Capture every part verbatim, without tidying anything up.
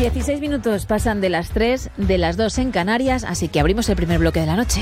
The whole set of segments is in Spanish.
dieciséis minutos pasan de las tres, de las dos en Canarias, así que abrimos el primer bloque de la noche.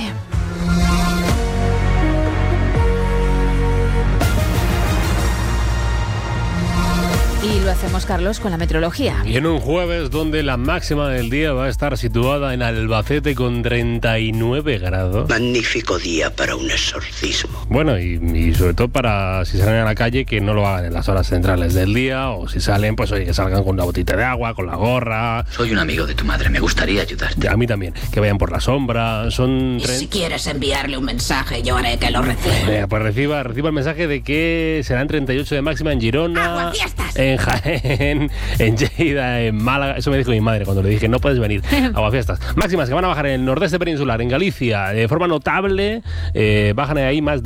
Y lo hacemos, Carlos, con la meteorología. Y en un jueves donde la máxima del día va a estar situada en Albacete con treinta y nueve grados. Magnífico día para un exorcismo. Bueno, y, y sobre todo para si salen a la calle, que no lo hagan en las horas centrales del día, o si salen, pues oye, que salgan con una botita de agua, con la gorra. Soy un amigo de tu madre, me gustaría ayudarte. A mí también, que vayan por la sombra. Son Y tre- si quieres enviarle un mensaje, yo haré que lo reciba. Eh, pues reciba, reciba el mensaje de que serán treinta y ocho de máxima en Girona, ¡Aguafiestas! en Jaén, en Lleida, en Málaga. Eso me dijo mi madre cuando le dije, no puedes venir, aguafiestas. Máximas que van a bajar en el nordeste peninsular, en Galicia, de forma notable. Eh, bajan ahí más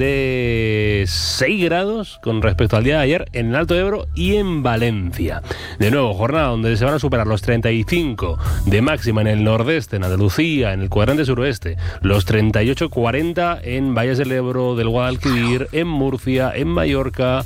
de seis grados con respecto al día de ayer en el Alto Ebro y en Valencia. De nuevo, jornada donde se van a superar los treinta y cinco de máxima en el nordeste, en Andalucía, en el cuadrante suroeste, los treinta y ocho cuarenta en Valles del Ebro, del Guadalquivir, en Murcia, en Mallorca,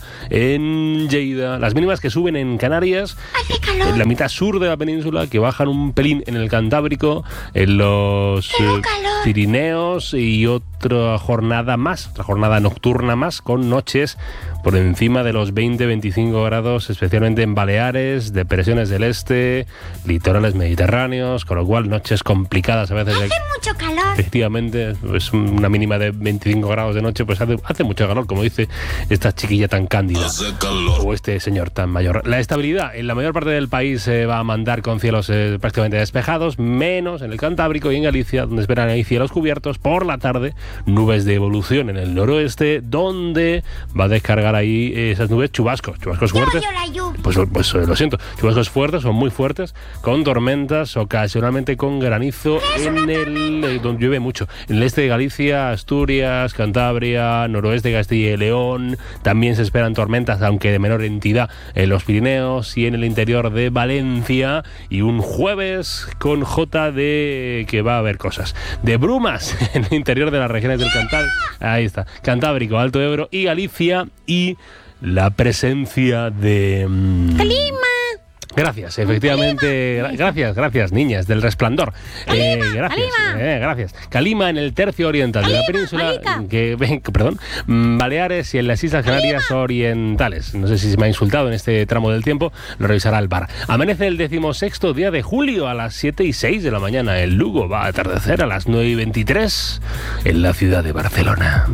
en Lleida. Las mínimas que suben en Canarias, en la mitad sur de la península, que bajan un pelín en el Cantábrico, en los eh, Pirineos, y otra jornada más, otra jornada nocturna más, con noches por encima de los veinte a veinticinco grados, especialmente en Baleares, depresiones del este, litorales mediterráneos, con lo cual noches complicadas a veces. Hace mucho calor. Efectivamente, es una mínima de veinticinco grados de noche, pues hace, hace mucho calor, como dice esta chiquilla tan cándida, o este señor tan mayor. La estabilidad en la mayor parte del país se eh, va a mandar con cielos eh, prácticamente despejados, menos en el Cantábrico y en Galicia, donde esperan ahí cielos cubiertos. Por la tarde, nubes de evolución en el noroeste, donde va a descargar ahí eh, esas nubes chubascos, chubascos fuertes. Yo la lluvia. Pues, pues eh, lo siento, chubascos fuertes, son muy fuertes, con tormentas, ocasionalmente con granizo en el eh, donde llueve mucho. En el este de Galicia, Asturias, Cantabria, noroeste de Castilla y León, también se esperan tormentas, aunque de menor entidad, en los Pirineos y en el interior de Valencia. Y un jueves con J de que va a haber cosas. De brumas en el interior de las regiones del Cantábrico. Ahí está, Cantábrico, Alto Ebro y Galicia, y la presencia de... Mmm, ¡Clima! Gracias, efectivamente. Gra- gracias, gracias, niñas del Resplandor. Eh, gracias, eh, gracias. Calima en el tercio oriental Calima, de la península, Alica. que, ven, perdón, mm, Baleares y en las Islas Canarias Orientales. No sé si se me ha insultado en este tramo del tiempo, lo revisará el bar. Amanece el decimosexto día de julio a las siete y seis de la mañana. El Lugo va a atardecer a las nueve y veintitrés en la ciudad de Barcelona.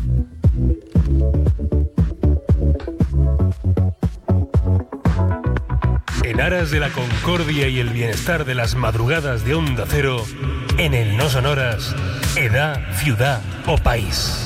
En aras de la concordia y el bienestar de las madrugadas de Onda Cero, en el No Sonoras, edad, ciudad o país.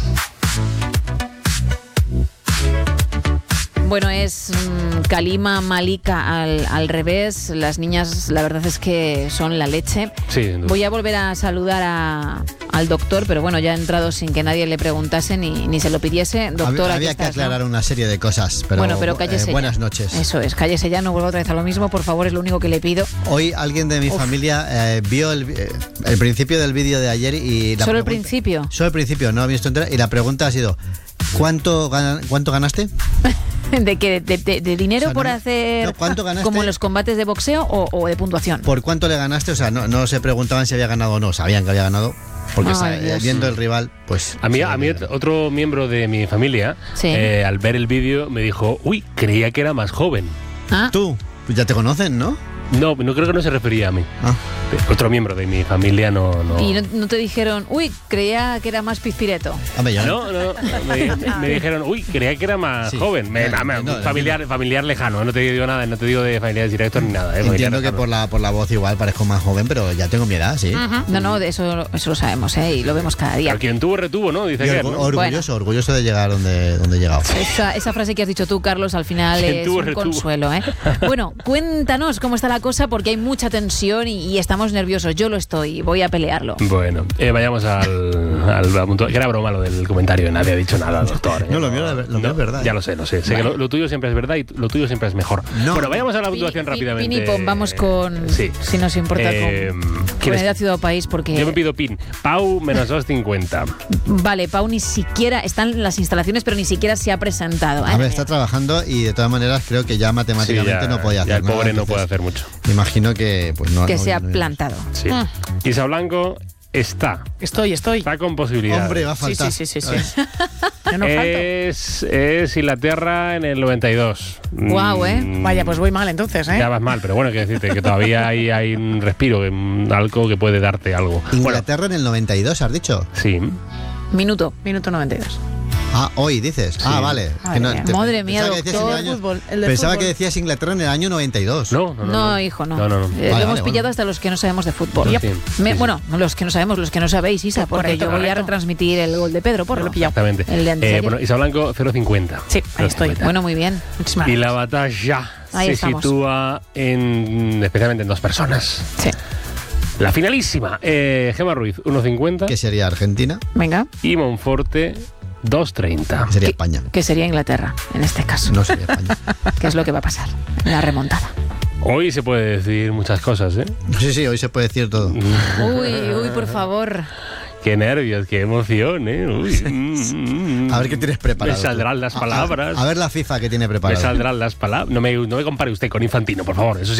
Bueno, es mmm, Calima, Malika al, al revés. Las niñas, la verdad es que son la leche. Sí, Voy a volver a saludar a, al doctor, pero bueno, ya ha entrado sin que nadie le preguntase ni, ni se lo pidiese. Doctor, Había, aquí había estás, que aclarar ¿no? una serie de cosas, pero bueno, pero cállese eh, buenas ya. noches. Eso es, cállese ya, no vuelva otra vez a lo mismo, por favor, es lo único que le pido. Hoy alguien de mi Uf. familia eh, vio el, eh, el principio del vídeo de ayer y... La ¿Solo el pregunta- principio? Solo el principio, no he visto entera, y la pregunta ha sido, ¿cuánto, gana- ¿cuánto ganaste? ¿De qué? ¿De, de, de dinero O sea, por no- hacer no, ¿cuánto ganaste? como en los combates de boxeo o, o de puntuación? ¿Por cuánto le ganaste? O sea, no, no se preguntaban si había ganado o no, sabían que había ganado, porque Ay, sa- Dios. viendo el rival, pues... A mí, se a mí olvida. otro miembro de mi familia, Sí. eh, al ver el vídeo, me dijo, uy, creía que era más joven. ¿Ah? Tú, pues ya te conocen, ¿no? No, no creo que no se refería a mí. Ah. Otro miembro de mi familia no... no. Y no, no te dijeron, uy, creía que era más pizpireto. Hombre, yo No, no, me, me dijeron, uy, creía que era más Sí. joven. Me, No, me- no, familiar, familiar lejano, no te digo nada, no te digo de familiares directos ni nada. Eh, familiar entiendo que lejano. por la, por la voz igual parezco más joven, pero ya tengo mi edad, sí. No, no, de eso, eso lo sabemos, ¿eh? Y lo vemos cada día. Pero quien tuvo, retuvo, ¿no? Dice Y que orgu- ¿no? orgulloso, orgulloso de llegar donde, donde he llegado. Esa, esa frase que has dicho tú, Carlos, al final Quien es tuvo, un retuvo. consuelo, ¿eh? Bueno, cuéntanos cómo está la cosa, porque hay mucha tensión y, y estamos nerviosos. Yo lo estoy, voy a pelearlo. Bueno, eh, vayamos al, al, al punto. Que era broma lo del comentario, nadie ha dicho nada, doctor. ¿eh? No, lo mío es- lo mío es verdad. Ya lo sé, lo sé. Sé que lo, lo tuyo siempre es verdad y lo tuyo siempre es mejor. No. Bueno, vayamos a la Pin- puntuación pin- rápidamente. Pin y pon, vamos con, Sí. si nos importa, Eh, con, con ¿quieres- edad, ciudad o país, porque... Yo me pido pin. Pau menos dos cincuenta. Vale, Pau ni siquiera está en las instalaciones, pero ni siquiera se ha presentado. A ver, ¿eh? está trabajando y de todas maneras creo que ya matemáticamente Sí, ya- no podía hacer ya el nada, pobre no entonces, puede hacer mucho. imagino que pues no que no- se ha no- plantado. Sí. Ah. Isa Blanco está. Estoy, estoy. Está con posibilidades. Hombre, va a Sí, faltar. sí, sí, sí, sí. Yo no falto. Es, es Inglaterra en el noventa y dos. Guau, ¿eh? Mm, Vaya, pues voy mal entonces, ¿eh? Ya vas mal, pero bueno, quiero decirte que todavía hay, hay un respiro, un- algo que puede darte algo. Bueno, Inglaterra en el noventa y dos, ¿has dicho? sí. Minuto. Minuto noventa y dos. Ah, hoy dices. Ah, vale. Madre mía. Madre mía, pensaba que decías en doctor. el año- Fútbol, el de Pensaba fútbol. que decías Inglaterra en el año noventa y dos. No, no, no. No, hijo, no. No, no, no. Eh, Vale, lo vale, hemos pillado bueno. hasta los que no sabemos de fútbol. Sí, Me- sí, sí. Bueno, los que no sabemos, los que no sabéis, Isa, porque Correcto, yo voy a correcto. retransmitir el gol de Pedro, por Lo he pillado. Exactamente. El de antes de Eh, ayer. bueno, Isa Blanco, cero cincuenta. Sí, ahí estoy. Bueno, muy bien. Muchísimas Y gracias. la batalla Ahí se estamos. sitúa en, especialmente en dos personas. Sí. La finalísima, eh, Gemma Ruiz, uno cincuenta. Que sería Argentina, Venga. Y Monforte, dos treinta. que sería Que- España. Que sería Inglaterra, en este caso. No sería España. Que es lo que va a pasar en la remontada. Hoy se puede decir muchas cosas, ¿eh? Sí, sí, hoy se puede decir todo. Uy, uy, por favor. Qué nervios, qué emoción, ¿eh? Uy, mm, mm. A ver qué tienes preparado. Me saldrán tú. las A- a- palabras. A, ver la FIFA que tiene Me preparado. saldrán las palabras. No me, no me compare usted con Infantino, por favor. Eso sí.